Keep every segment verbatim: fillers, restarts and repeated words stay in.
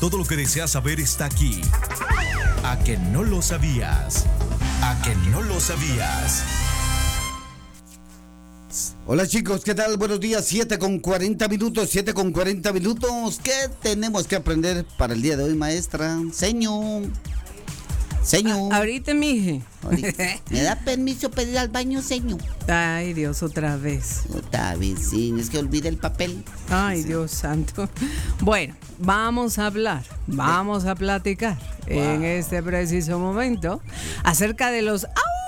Todo lo que deseas saber está aquí. ¿A que no lo sabías? ¿A que no lo sabías? Hola chicos, ¿qué tal? Buenos días, siete con cuarenta minutos, siete con cuarenta minutos. ¿Qué tenemos que aprender para el día de hoy, maestra? Señor. Señor. A- ahorita, mije. ¿Me da permiso para ir al baño, señor? Ay, Dios, otra vez. Otra vez, sí, es que olvide el papel. Ay, Sí. Dios santo. Bueno, vamos a hablar, vamos a platicar Wow. en este preciso momento acerca de los... ¡Au!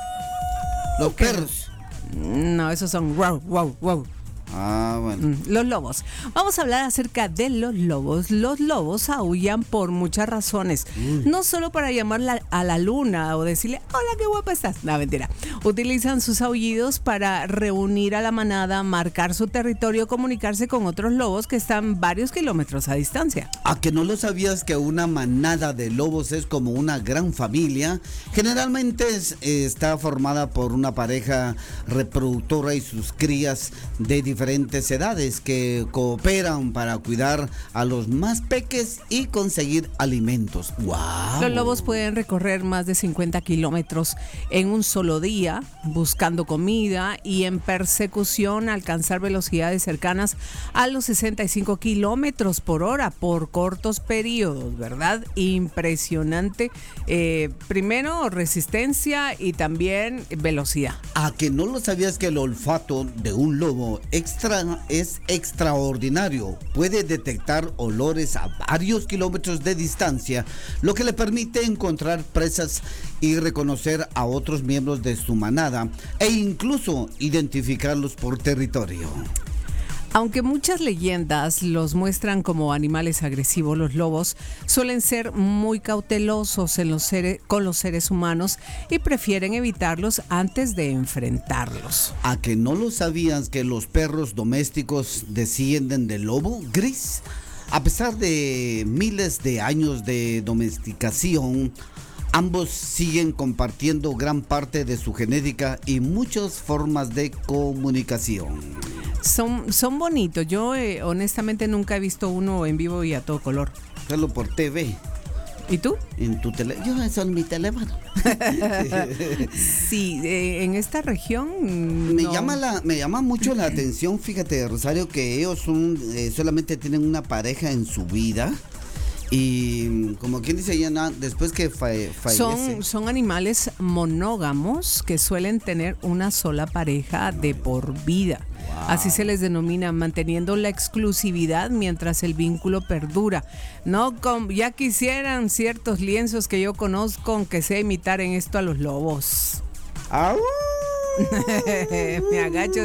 Los perros. No, esos son wow, wow, wow. Ah, bueno. Mm, Los lobos. Vamos a hablar acerca de los lobos. Los lobos aúllan por muchas razones. No solo para llamar la- a la luna o decirle, hola, qué guapa estás. No, mentira. Utilizan sus aullidos para reunir a la manada, marcar su territorio, comunicarse con otros lobos que están varios kilómetros a distancia. ¿A que no lo sabías que una manada de lobos es como una gran familia? Generalmente es, eh, está formada por una pareja reproductora y sus crías de diferentes edades que cooperan para cuidar a los más peques y conseguir alimentos. ¡Wow! Los lobos pueden recorrer más de cincuenta kilómetros en un solo día, buscando comida y en persecución alcanzar velocidades cercanas a los sesenta y cinco kilómetros por hora por cortos periodos, ¿verdad? Impresionante. Eh, primero, resistencia y también velocidad. ¿A que no lo sabías que el olfato de un lobo extra es extraordinario? Puede detectar olores a varios kilómetros de distancia, lo que le permite encontrar presas y reconocer a otros miembros de su manada e incluso identificarlos por territorio. Aunque muchas leyendas los muestran como animales agresivos, los lobos suelen ser muy cautelosos en los seres, con los seres humanos y prefieren evitarlos antes de enfrentarlos. ¿A que no lo sabías que los perros domésticos descienden del lobo gris? A pesar de miles de años de domesticación, ambos siguen compartiendo gran parte de su genética y muchas formas de comunicación. Son, son bonitos. Yo eh, honestamente nunca he visto uno en vivo y a todo color. Solo por T V, ¿Y tú? en tu teléfono. Yo eso en mi teléfono. Sí, eh, en esta región Me no. llama la, me llama mucho la atención, fíjate, Rosario, que ellos son, eh, solamente tienen una pareja en su vida. Y como quien dice ya na- después que fae- fallece. Son, son animales monógamos que suelen tener una sola pareja de por vida. Así se les denomina, manteniendo la exclusividad mientras el vínculo perdura. No, con, ya quisieran ciertos lienzos que yo conozco que sea imitar en esto a los lobos. ¡Au! Me agacho